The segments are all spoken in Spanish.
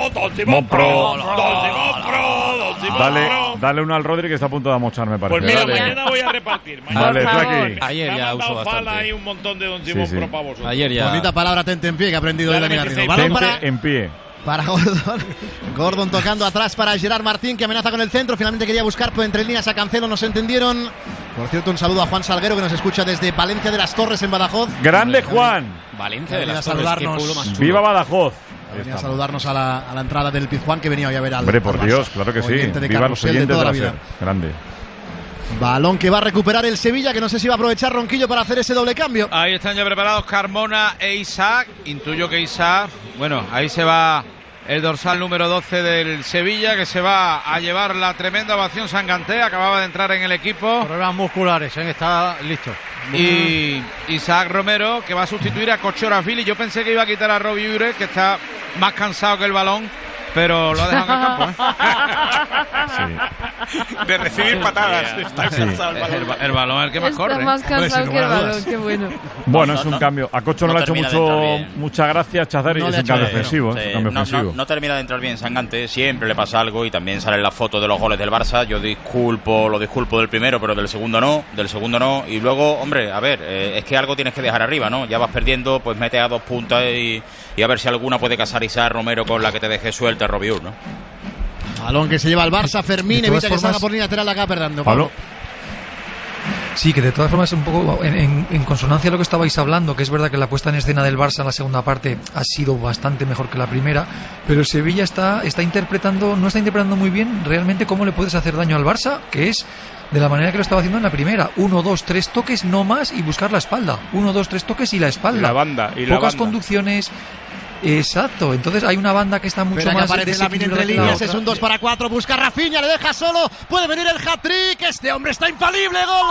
Dale uno al Rodri que está a punto de amochar, me parece. Pues mira, mañana voy a repartir. Vale, Flaqui. Ayer ya usó bastante. Ahí un montón de Don Simón Pro para vosotros. Ayer ya. Bonita palabra tente en pie que ha aprendido de Dani Garrido. Tente en pie. Para Gordon. Gordon tocando atrás para Gerard Martín, que amenaza con el centro. Finalmente quería buscar por entre líneas a Cancelo, no se entendieron. Por cierto, un saludo a Juan Salguero, que nos escucha desde Valencia de las Torres, en Badajoz. ¡Grande, Juan! Valencia de las Torres, qué pueblo más chulo. ¡Viva Badajoz! Venía a saludarnos a la entrada del Pizjuán, que venía hoy a ver al. Hombre, por Dios, claro que sí. Viva los oyentes de la SER. Grande. Balón que va a recuperar el Sevilla, que no sé si va a aprovechar Ronquillo para hacer ese doble cambio. Ahí están ya preparados Carmona e Isaac. Intuyo que Isaac, bueno, ahí se va el dorsal número 12 del Sevilla, que se va a llevar la tremenda ovación. Sanganté acababa de entrar en el equipo. Problemas musculares, está listo. Y Isaac Romero, que va a sustituir a Kochoravili. Yo pensé que iba a quitar a Robbie Ure, que está más cansado que el balón, pero lo ha dejado en el campo, de recibir patadas. Está cansado el balón es el que más corre. Está más cansado que el balón, qué bueno. Bueno, es un cambio. A Cocho no le ha hecho mucha gracia, Chazar, y es un cambio ofensivo. No termina de entrar bien Sanganté, siempre le pasa algo, y también sale la foto de los goles del Barça. Yo lo disculpo del primero, pero del segundo no. Y luego, hombre, a ver, es que algo tienes que dejar arriba, ¿no? Ya vas perdiendo, pues mete a 2 puntas y a ver si alguna puede casar Isaac Romero con la que te deje suelta Robiur, ¿no? Balón que se lleva al Barça, Fermín, evita que salga por línea lateral, acá perdiendo. Pablo. Sí, que de todas formas es un poco en consonancia a lo que estabais hablando, que es verdad que la puesta en escena del Barça en la segunda parte ha sido bastante mejor que la primera, pero el Sevilla no está interpretando muy bien realmente cómo le puedes hacer daño al Barça, que es de la manera que lo estaba haciendo en la primera. 1, 2, 3 toques, no más, y buscar la espalda. 1, 2, 3 toques y la espalda. La banda. Pocas conducciones. Exacto, entonces hay una banda que está mucho más desequilibrada. Entre líneas, es un 2-4, busca Rafinha, le deja solo, puede venir el hat-trick, este hombre está infalible, gol.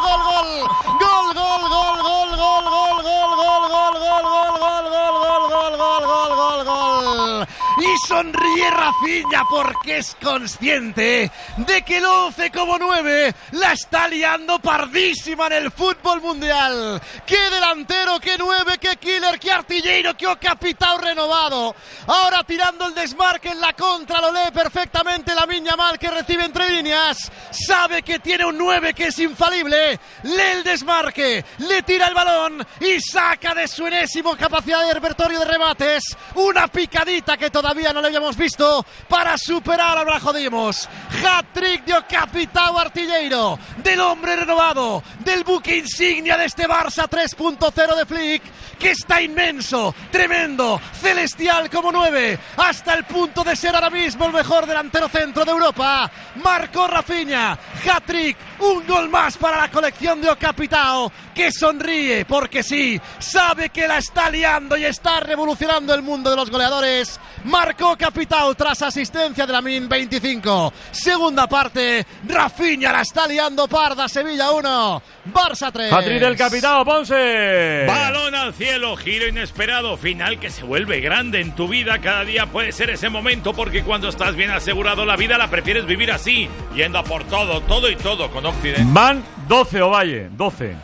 Y sonríe Rafinha porque es consciente de que el 11 como 9 la está liando pardísima en el fútbol mundial. Qué delantero, qué 9, qué killer, qué artillero, qué capitán renovado. Ahora tirando el desmarque en la contra, lo lee perfectamente Lamine Yamal, que recibe entre líneas, sabe que tiene un 9 que es infalible, lee el desmarque, le tira el balón y saca de su enésimo capacidad de repertorio de remates una picadita que todavía no le habíamos visto para superar a Brajodimos. Hat-trick de Capitão Artilleiro, del hombre renovado, del buque insignia de este Barça 3.0 de Flick, que está inmenso, tremendo, celestial como 9, hasta el punto de ser ahora mismo el mejor delantero centro de Europa. Marcó Rafinha, hat-trick, un gol más para la colección de Capitão, que sonríe porque sí, sabe que la está liando y está revolucionando el mundo de los goleadores. Marcó Capitão tras asistencia de Lamine, 25. Segunda parte, Rafinha la está liando parda. Sevilla 1, Barça 3. Hat-trick del Capitão, Ponce. Balón al cielo, giro inesperado, final que se vuelve grande en tu vida. Cada día puede ser ese momento, porque cuando estás bien asegurado la vida la prefieres vivir así, yendo a por todo y todo con Occidente. Van 12, Ovalle, 12.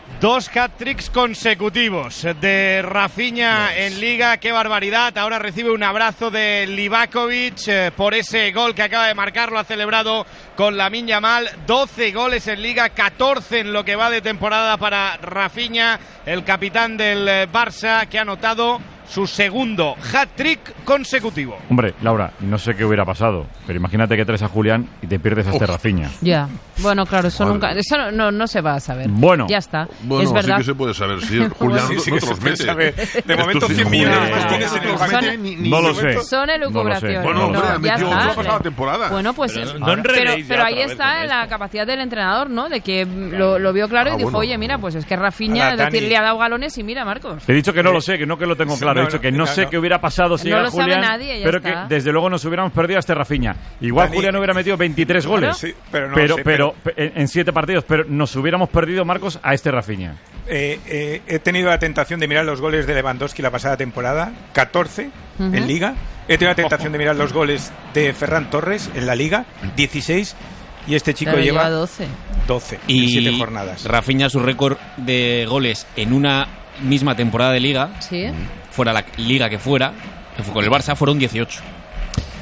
2 hat-tricks consecutivos de Rafinha en Liga, qué barbaridad. Ahora recibe un abrazo de Livakovic por ese gol que acaba de marcar, lo ha celebrado con Lamine Yamal. 12 goles en Liga, 14 en lo que va de temporada para Rafinha, el capitán del Barça, que ha anotado su segundo hat-trick consecutivo. Hombre, Laura, no sé qué hubiera pasado, pero imagínate que traes a Julián y te pierdes a este Rafinha. Ya, bueno, claro, eso no se va a saber. Bueno, ya está. Bueno, es verdad. sí que se puede saber. Si Julián sí no que te los mete. De momento 100 millones más tienes en el banco. No lo sé. Son elucubraciones. Bueno, hombre, ha metido ya la está. pasada temporada. Bueno, pues pero ahí está la capacidad del entrenador, ¿no? De que lo vio claro y dijo, oye, mira, pues es que Rafinha, es decir, le ha dado galones y mira, Marcos. He dicho que no lo sé, que no que lo tengo claro. He dicho que no sé qué hubiera pasado si era Julián, nadie, pero está. que desde luego nos hubiéramos perdido a este Rafinha. Igual Dani, Julián hubiera metido 23 goles, sí, pero en 7 partidos, pero nos hubiéramos perdido, Marcos, a este Rafinha. He tenido la tentación de mirar los goles de Lewandowski la pasada temporada, 14 en Liga. He tenido la tentación de mirar los goles de Ferran Torres en la Liga, 16. Y este chico lleva 12 en 7 jornadas. Rafinha, su récord de goles en una misma temporada de Liga, ¿sí? fuera la Liga que fuera, con el Barça, fueron 18.